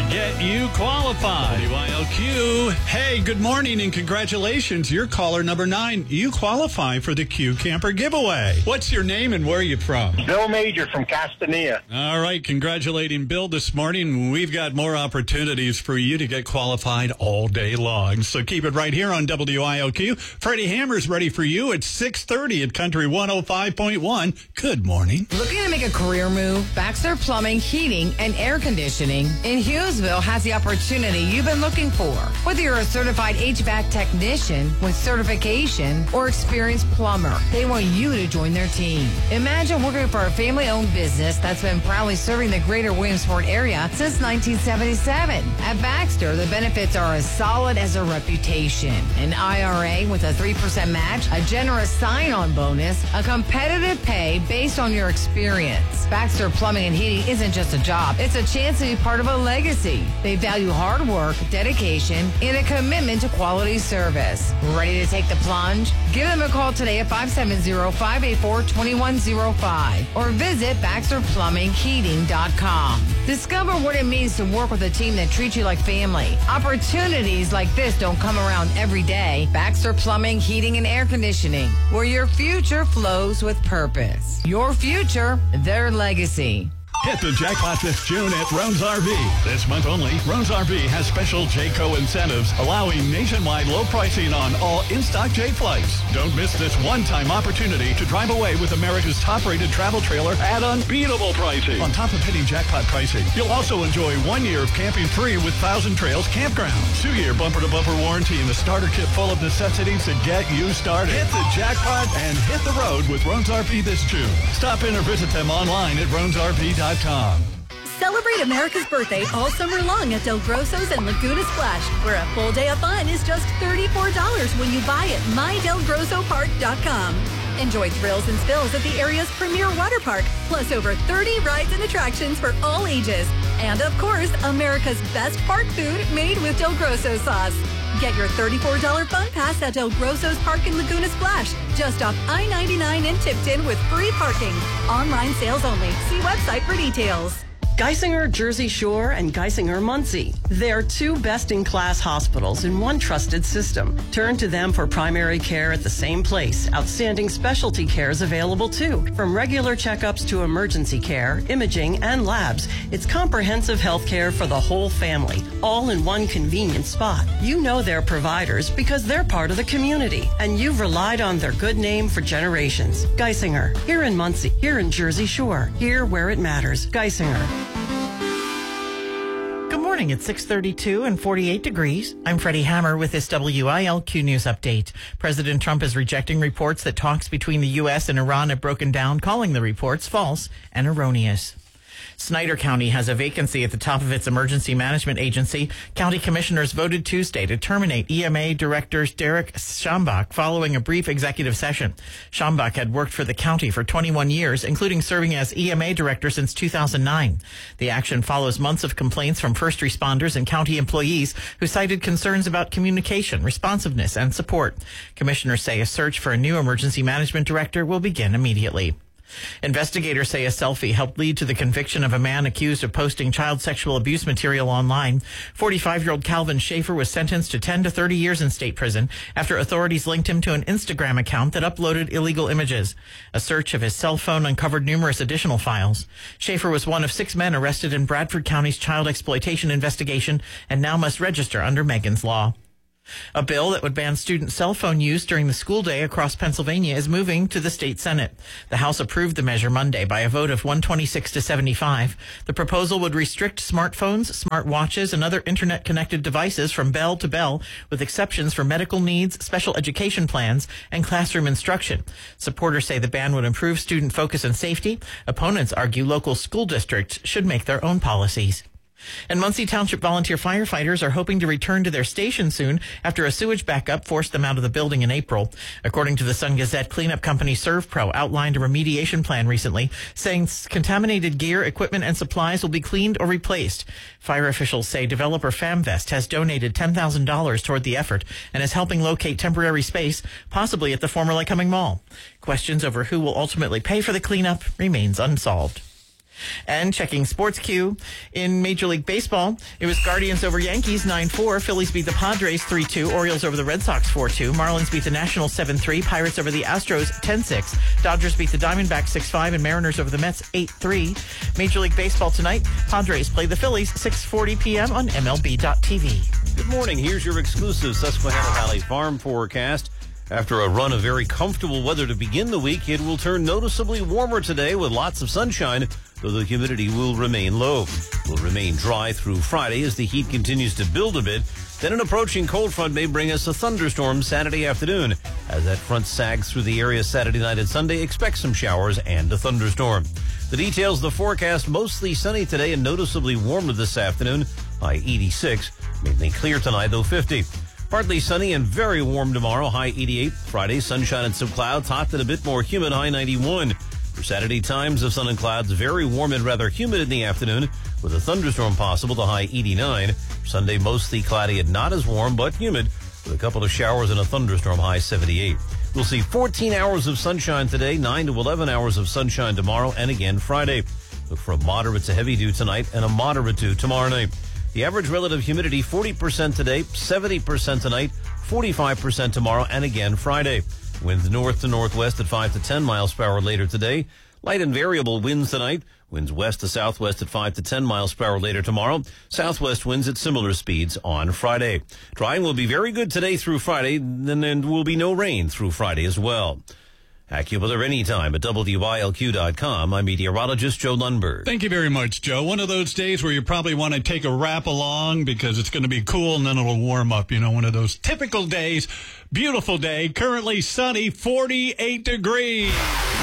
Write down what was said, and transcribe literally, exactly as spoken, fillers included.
get you qualified. W I L Q. Hey, good morning and congratulations. You're caller number nine. You qualify for the Q Camper giveaway. What's your name and where are you from? Bill Major from Castanea. All right, congratulating Bill this morning. We've got more opportunities for you to get qualified all day long. So keep it right here on W I L Q. Freddie Hammer's ready for you at six thirty at Country one oh five point one. Good morning. Looking to make a career move? Baxter Plumbing, Heating, and Air Conditioning in Hughesville has the opportunity you've been looking for. Whether you're a certified H V A C technician with certification or experienced plumber, they want you to join their team. Imagine working for a family-owned business that's been proudly serving the greater Williamsport area since nineteen seventy-seven. At Baxter, the benefits are as solid as a reputation. An I R A with a three percent match, a generous sign-on bonus, a competitive pay based on your experience. Baxter Plumbing and Heating isn't just a job, it's a chance to be part of a legacy. They value hard work, dedication, and a commitment to quality service. Ready to take the plunge? Give them a call today at five seven zero, five eight four, two one zero five or visit Baxter Plumbing Heating dot com. Discover what it means to work with a team that treats you like family. Opportunities like this don't come around every day. Baxter Plumbing, Heating, and Air Conditioning, where your future flows with purpose. Your future, their legacy. Hit the jackpot this June at Roan's R V. This month only, Roan's R V has special Jayco incentives, allowing nationwide low pricing on all in-stock J flights. Don't miss this one-time opportunity to drive away with America's top-rated travel trailer at unbeatable pricing. On top of hitting jackpot pricing, you'll also enjoy one year of camping free with Thousand Trails Campground, two-year bumper-to-bumper warranty, and a starter kit full of necessities to get you started. Hit the jackpot and hit the road with Roan's R V this June. Stop in or visit them online at Roan's R V dot com. Celebrate America's birthday all summer long at Del Grosso's and Laguna Splash, where a full day of fun is just thirty-four dollars when you buy at my del grosso park dot com. Enjoy thrills and spills at the area's premier water park, plus over thirty rides and attractions for all ages. And of course, America's best park food made with Del Grosso sauce. Get your thirty-four dollars fun pass at Del Grosso's Park in Laguna Splash, just off I ninety-nine in Tipton with free parking. Online sales only. See website for details. Geisinger Jersey Shore and Geisinger Muncie. They're two best-in-class hospitals in one trusted system. Turn to them for primary care at the same place. Outstanding specialty care is available too. From regular checkups to emergency care, imaging, and labs, it's comprehensive health care for the whole family, all in one convenient spot. You know their providers because they're part of the community, and you've relied on their good name for generations. Geisinger, here in Muncie, here in Jersey Shore, here where it matters. Geisinger. Good morning. It's six thirty-two and forty-eight degrees. I'm Freddie Hammer with this W I L Q News update. President Trump is rejecting reports that talks between the U S and Iran have broken down, calling the reports false and erroneous. Snyder County has a vacancy at the top of its emergency management agency. County commissioners voted Tuesday to terminate E M A Director Derek Schambach following a brief executive session. Schambach had worked for the county for twenty-one years, including serving as E M A Director since two thousand nine. The action follows months of complaints from first responders and county employees who cited concerns about communication, responsiveness, and support. Commissioners say a search for a new emergency management director will begin immediately. Investigators say a selfie helped lead to the conviction of a man accused of posting child sexual abuse material online. forty-five-year-old Calvin Schaefer was sentenced to ten to thirty years in state prison after authorities linked him to an Instagram account that uploaded illegal images. A search of his cell phone uncovered numerous additional files. Schaefer was one of six men arrested in Bradford County's child exploitation investigation and now must register under Megan's Law. A bill that would ban student cell phone use during the school day across Pennsylvania is moving to the state Senate. The House approved the measure Monday by a vote of one twenty-six to seventy-five. The proposal would restrict smartphones, smart watches, and other internet-connected devices from bell to bell, with exceptions for medical needs, special education plans, and classroom instruction. Supporters say the ban would improve student focus and safety. Opponents argue local school districts should make their own policies. And Muncie Township volunteer firefighters are hoping to return to their station soon after a sewage backup forced them out of the building in April. According to the Sun Gazette, cleanup company ServPro outlined a remediation plan recently, saying contaminated gear, equipment, and supplies will be cleaned or replaced. Fire officials say developer FamVest has donated ten thousand dollars toward the effort and is helping locate temporary space, possibly at the former Lycoming Mall. Questions over who will ultimately pay for the cleanup remains unsolved. And checking Sports Q. In Major League Baseball, it was Guardians over Yankees nine four. Phillies beat the Padres three two. Orioles over the Red Sox four two. Marlins beat the Nationals seven three. Pirates over the Astros ten six. Dodgers beat the Diamondbacks six five. And Mariners over the Mets eight three. Major League Baseball tonight, Padres play the Phillies six forty p.m. on M L B dot T V. Good morning. Here's your exclusive Susquehanna Valley Farm forecast. After a run of very comfortable weather to begin the week, it will turn noticeably warmer today with lots of sunshine, though the humidity will remain low. It will remain dry through Friday as the heat continues to build a bit. Then an approaching cold front may bring us a thunderstorm Saturday afternoon. As that front sags through the area Saturday night and Sunday, expect some showers and a thunderstorm. The details of the forecast: mostly sunny today and noticeably warmer this afternoon, high eighty-six. Mainly clear tonight, though fifty. Partly sunny and very warm tomorrow, high eighty-eight. Friday, sunshine and some clouds, hot and a bit more humid, high ninety-one. For Saturday, times of sun and clouds, very warm and rather humid in the afternoon, with a thunderstorm possible, to high eighty-nine. Sunday, mostly cloudy and not as warm, but humid, with a couple of showers and a thunderstorm, high seventy-eight. We'll see fourteen hours of sunshine today, nine to eleven hours of sunshine tomorrow, and again Friday. Look for a moderate to heavy dew tonight and a moderate dew tomorrow night. The average relative humidity, forty percent today, seventy percent tonight, forty-five percent tomorrow, and again Friday. Winds north to northwest at five to ten miles per hour later today. Light and variable winds tonight. Winds west to southwest at five to ten miles per hour later tomorrow. Southwest winds at similar speeds on Friday. Drying will be very good today through Friday, then there will be no rain through Friday as well. AccuWeather anytime at W I L Q dot com. I'm meteorologist Joe Lundberg. Thank you very much, Joe. One of those days where you probably want to take a wrap along because it's going to be cool and then it'll warm up. You know, one of those typical days. Beautiful day. Currently sunny, forty-eight degrees.